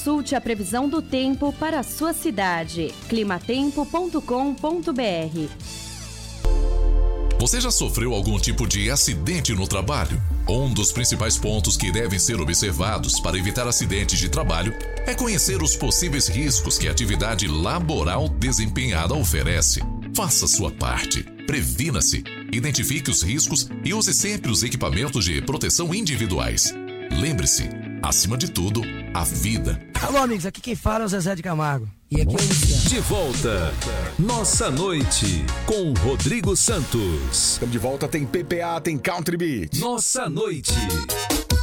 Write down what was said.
Consulte a previsão do tempo para a sua cidade. climatempo.com.br. Você já sofreu algum tipo de acidente no trabalho? Um dos principais pontos que devem ser observados para evitar acidentes de trabalho é conhecer os possíveis riscos que a atividade laboral desempenhada oferece. Faça sua parte, previna-se, identifique os riscos e use sempre os equipamentos de proteção individuais. Lembre-se, acima de tudo, a vida. Alô, amigos, aqui quem fala é o Zezé de Camargo. E aqui é o Luciano. De volta, Nossa Noite, com Rodrigo Santos. Estamos de volta, tem PPA, tem Country Beat. Nossa Noite.